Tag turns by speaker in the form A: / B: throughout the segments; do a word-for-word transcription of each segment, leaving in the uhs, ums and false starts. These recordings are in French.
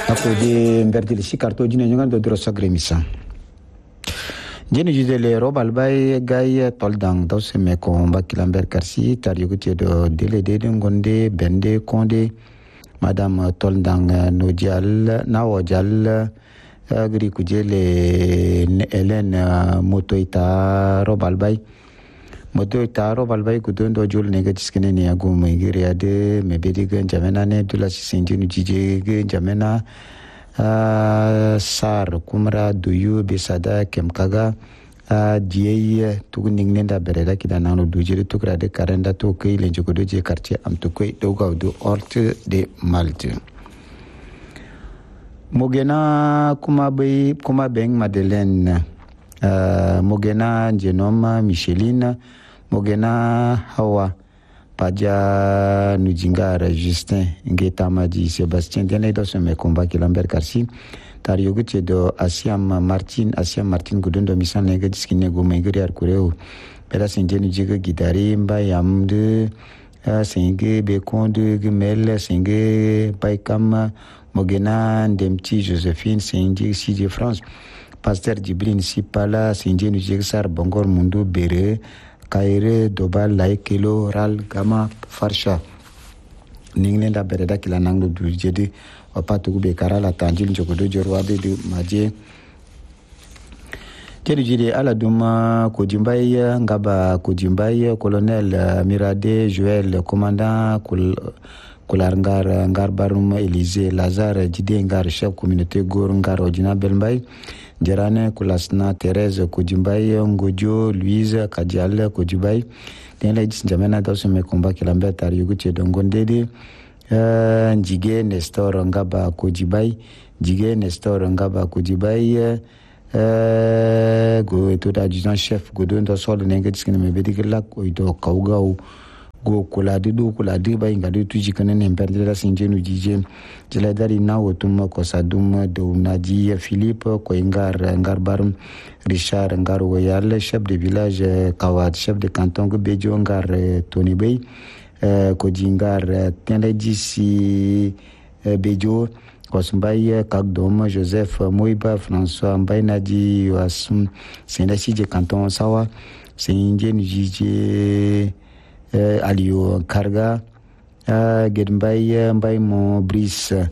A: akodi mberdil sikarto jine nyongan do dro sagremisa jeni jidele robal bay gay toldang daw se me ko mbakila mber karsi tar yuguti do dele de ngonde bende konde madame toldang no dial na wajal agri kujele elen motoita robal bay motoita robal bay kudondo jol nega tiskene ni agu megiri ade mebedi gan jamena ne dula sinjinu jije gan jamena Uh, sar kumra duyu bisada kemkaga uh, diye tuguning nenda bereda kida nano dujiri tukra de karenda to kay lenjo ko doje quartier am to koy doga do orte de Malte mogena kuma bay kuma beng Madeleine uh, mogena Genoma Micheline mogena Hawa Paja Nujingara Justin Ngeta Madi Sébastien Dene do se me combat ki Lambert Karsi tar yoguti do Asiam Martin Asiam Martin gudondo misan nega diskine go mengri ar kureo pela senjeni jiga gidari mba yamde senge be konde gemel senge baikam mogena ndemti Josephine senji si de France Pasteur Djibril Sipala senjeni jiga sar bongor mundu bere Kaire Dobal Laikelo Ral Gama Farsha Ningne da bereda kila nanglo dujedi opatu kube karala tanjil jogodo jorwabe de maje Kedu jide ala duma kujimbai ngaba kujimbai colonel Mirade Joël commandant kul kular ngar ngar barum Élysée Lazare jide ngar chef communauté gor ngar odina belmbay Jerane kulasna Thérèse Kujimbai Ngojo Louise Kadial Kujimbai Tenla dis jamena daso me combat kilambe tar yuguche dongondede uh, Njige Nestor Ngaba Kujimbai Njige Nestor Ngaba Kujimbai uh, go eto adjudant chef godon do sol nenge diskene me bedigla ko do kawgaw go kuladi do kuladi bay ngado tuji kanene perde la sinjenu jije jela dari na wotum ko sadum do naji Philippe ko ngar ngar barum Richard ngar woyal chef de village Kawad chef de canton go bejo ngar Tony Bay ko jingar tende disi bejo ko smbay kagdom Joseph Moiba François mbay naji wasum senda sije canton sawa sinjenu jije Uh, Aliou Karga uh, Gedmbay Mbay mo Brice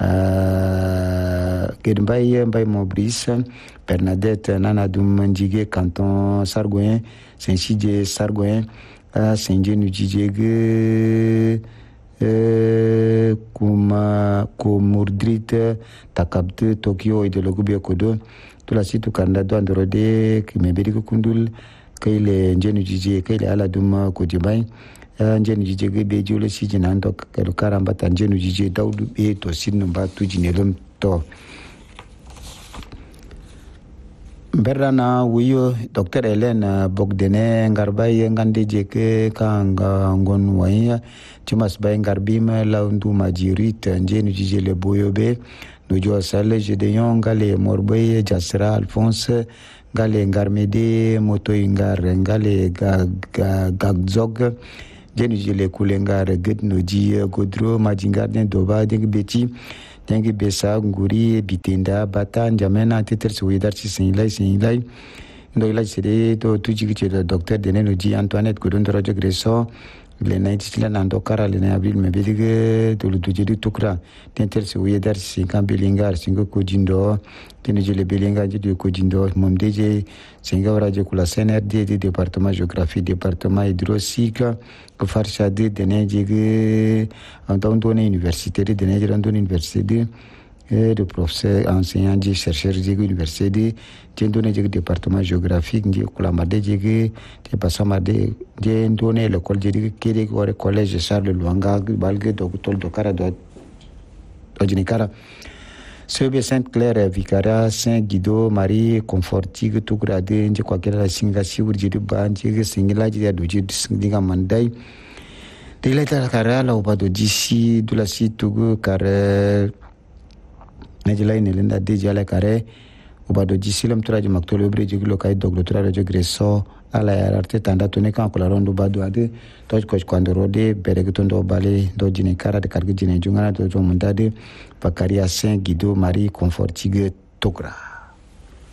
A: uh, Gedmbay Mbay mo Brice Bernadette Nanadum Njige canton Sargoyen Saint-Chidje Sargoyen uh, Saint-Dje Nujijege uh, Kuma Komurdrit Takabte Tokyo et de Logubia Kodo tout la site Kanda do androde Kimebedi Kundul kayle njenu jije kayle ala dum ko jibay njenu jije ge be jole sije nan dok kelu karamba tan njenu jije dawdu be to sinno ba tujine lum to berana wuyo docteur Hélène Bogdene ngarbay ngande je ke kanga ngon waya timas bay ngarbim lawndu majirit njenu jije le boyobe no jo sale je de yongale morbay Jasra Alphonse ngale ngarmede moto ngar ngale ga ga gagzog jeni jile kule ngar gedno ji godro majingar ne doba ding beti ding besa nguri bitinda bata njamena teter suidar si sinlai sinlai ndo ila sede to tuji kiche docteur Deneno ji Antoinette Godon Roger Gresso le naitila nando kara le abil me bedige to lu tuji tukra teter suidar si kambelingar singo ko jindo tene jele belinga jidi ko jindo mom deje singa waraje kula C N R D de département géographie département hydrologique ko farsha de dene jege anton done université de dene jere andon université de professeur enseignant de chercheur de université de tendone jege département géographique ndi kula made jege te pasama de de ndone l'école jege kede ko collège Charles Luanga balge do tol do kara do ojinikara Sebe Sainte-Claire Vicaria Saint-Guido Marie Confortige tugrade nje kwa kila singa siwurji de banje singila ji do ji singa mandai de leta kara la obado d'ici de la site tugu kare najila inelenda de jala kare ubado jisilam turaji maktolo bre jiglo kai dog dotra jo greso ala yararte tanda tone kan kula rondo bado ade toj coach kwando rode berege tondo bale do jine kara de karge jine jungana do mundade Bakaria Saint Guido Marie Confortigue Togra.